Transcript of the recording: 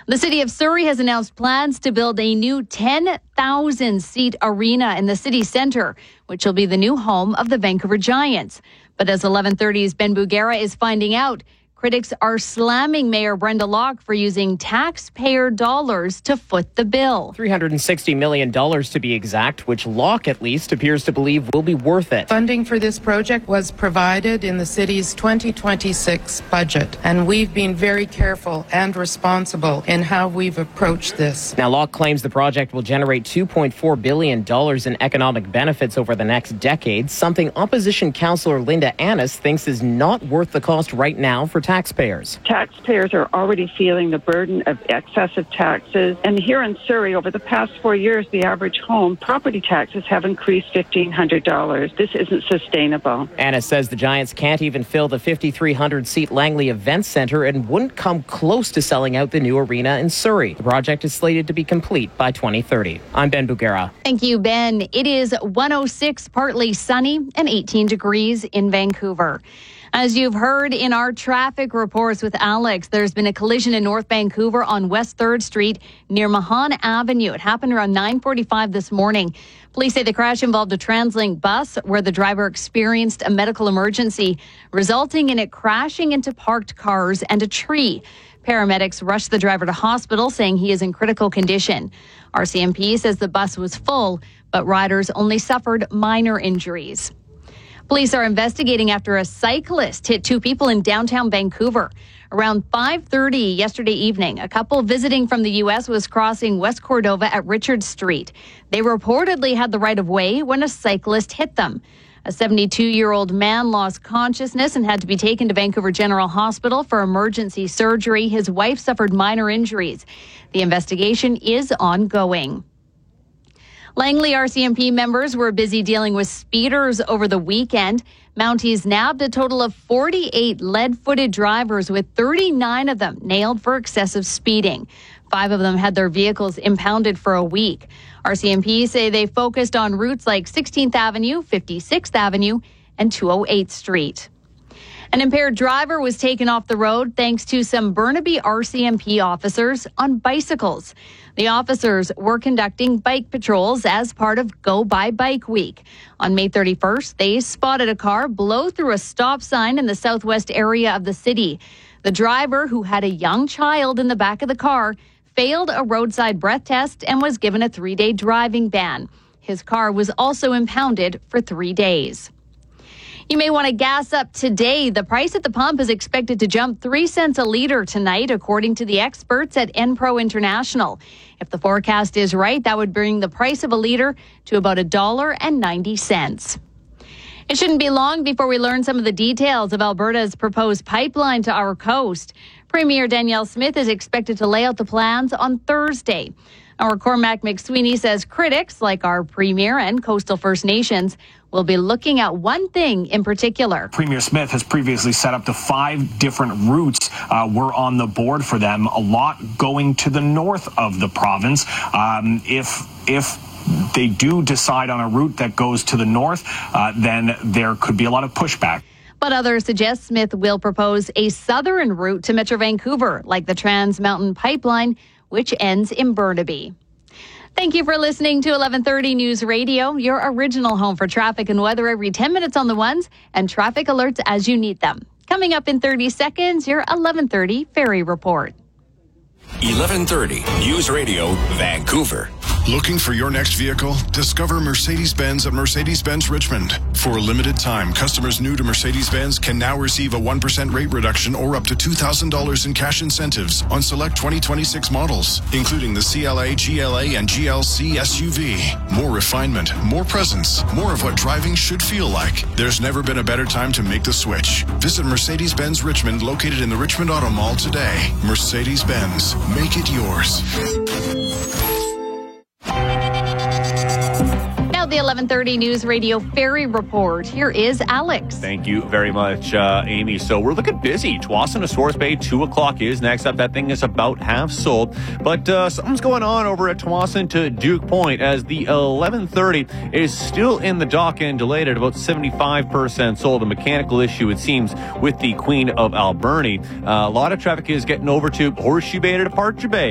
The city of Surrey has announced plans to build a new 10,000-seat arena in the city centre, which will be the new home of the Vancouver Giants. But as 1130's Ben Bugera is finding out, critics are slamming Mayor Brenda Locke for using taxpayer dollars to foot the bill. $360 million to be exact, which Locke at least appears to believe will be worth it. Funding for this project was provided in the city's 2026 budget, and we've been very careful and responsible in how we've approached this. Now, Locke claims the project will generate $2.4 billion in economic benefits over the next decade, something opposition councillor Linda Annis thinks is not worth the cost right now for taxpayers. Taxpayers are already feeling the burden of excessive taxes. And here in Surrey, over the past 4 years, the average home property taxes have increased $1,500. This isn't sustainable. Anna says the Giants can't even fill the 5,300-seat Langley Event Centre and wouldn't come close to selling out the new arena in Surrey. The project is slated to be complete by 2030. I'm Ben Bugera. Thank you, Ben. It is 106, partly sunny, and 18 degrees in Vancouver. As you've heard in our traffic reports with Alex, there's been a collision in North Vancouver on West 3rd Street near Mahan Avenue. It happened around 9:45 this morning. Police say the crash involved a TransLink bus where the driver experienced a medical emergency, resulting in it crashing into parked cars and a tree. Paramedics rushed the driver to hospital, saying he is in critical condition. RCMP says the bus was full, but riders only suffered minor injuries. Police are investigating after a cyclist hit two people in downtown Vancouver. Around 5:30 yesterday evening, a couple visiting from the U.S. was crossing West Cordova at Richard Street. They reportedly had the right of way when a cyclist hit them. A 72-year-old man lost consciousness and had to be taken to Vancouver General Hospital for emergency surgery. His wife suffered minor injuries. The investigation is ongoing. Langley RCMP members were busy dealing with speeders over the weekend. Mounties nabbed a total of 48 lead-footed drivers, with 39 of them nailed for excessive speeding. 5 of them had their vehicles impounded for a week. RCMP say they focused on routes like 16th Avenue, 56th Avenue, and 208th Street. An impaired driver was taken off the road thanks to some Burnaby RCMP officers on bicycles. The officers were conducting bike patrols as part of Go By Bike Week. On May 31st, they spotted a car blow through a stop sign in the southwest area of the city. The driver, who had a young child in the back of the car, failed a roadside breath test and was given a 3-day driving ban. His car was also impounded for 3 days. You may want to gas up today. The price at the pump is expected to jump 3 cents a litre tonight, according to the experts at Enpro International. If the forecast is right, that would bring the price of a litre to about $1.90. It shouldn't be long before we learn some of the details of Alberta's proposed pipeline to our coast. Premier Danielle Smith is expected to lay out the plans on Thursday. Our Cormac McSweeney says critics, like our Premier and Coastal First Nations, will be looking at one thing in particular. Premier Smith has previously set up to 5 different routes were on the board for them, a lot going to the north of the province. If they do decide on a route that goes to the north, then there could be a lot of pushback. But others suggest Smith will propose a southern route to Metro Vancouver, like the Trans Mountain Pipeline, which ends in Burnaby. Thank you for listening to 1130 News Radio, your original home for traffic and weather every 10 minutes on the ones and traffic alerts as you need them. Coming up in 30 seconds, your 1130 Ferry Report. 1130 News Radio, Vancouver. Looking for your next vehicle? Discover Mercedes-Benz at Mercedes-Benz Richmond. For a limited time, customers new to Mercedes-Benz can now receive a 1% rate reduction or up to $2,000 in cash incentives on select 2026 models, including the CLA, GLA, and GLC SUV. More refinement, more presence, more of what driving should feel like. There's never been a better time to make the switch. Visit Mercedes-Benz Richmond, located in the Richmond Auto Mall today. Mercedes-Benz. Make it yours. Now the 1130 News Radio Ferry Report. Here is Alex. Thank you very much, Amy. So we're looking busy. Tsawwassen to Source Bay, 2 o'clock is next up. That thing is about half sold. But something's going on over at Tsawwassen to Duke Point, as the 1130 is still in the dock and delayed at about 75% sold. A mechanical issue, it seems, with the Queen of Alberni. A lot of traffic is getting over to Horseshoe Bay to Departure Bay.